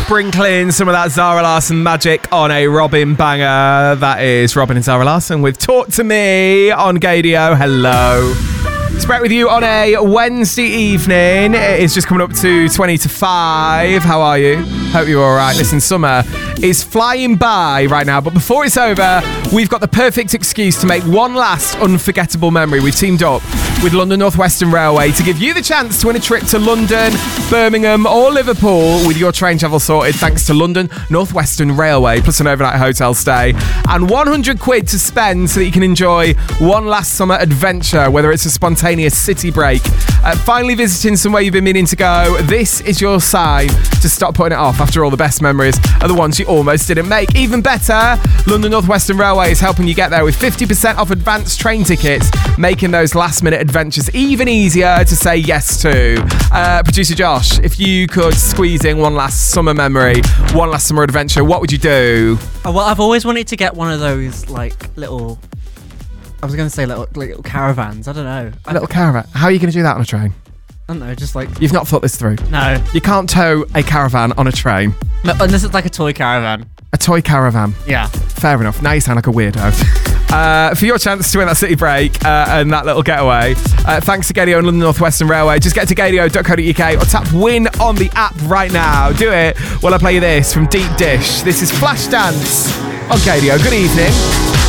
sprinkling some of that Zara Larsson magic on a Robin banger. That is Robin and Zara Larsson with Talk to Me on Gaydio. Hello. It's Brett with you on a Wednesday evening. It is just coming up to 20 to 5. How are you? Hope you're all right. Listen, summer is flying by right now, but before it's over, we've got the perfect excuse to make one last unforgettable memory. We've teamed up with London North Western Railway to give you the chance to win a trip to London, Birmingham or Liverpool with your train travel sorted thanks to London North Western Railway, plus an overnight hotel stay and 100 quid to spend so that you can enjoy one last summer adventure, whether it's a spontaneous city break, finally visiting somewhere you've been meaning to go. This is your sign to stop putting it off. After all, the best memories are the ones you almost didn't make. Even better, London North Western Railway is helping you get there with 50% off advanced train tickets, making those last minute adventures even easier to say yes to. Producer Josh, if you could squeeze in one last summer memory, one last summer adventure, what would you do? Well, I've always wanted to get one of those little caravans. I don't know. A little caravan. How are you going to do that on a train? I don't know, just like... You've not thought this through? No. You can't tow a caravan on a train. No, unless it's like a toy caravan. A toy caravan. Yeah. Fair enough. Now you sound like a weirdo. For your chance to win that city break and that little getaway, thanks to Gaydio and London North Western Railway. Just get to gaydio.co.uk or tap win on the app right now. Do it while I play you this from Deep Dish. This is Flashdance on Gaydio. Good evening.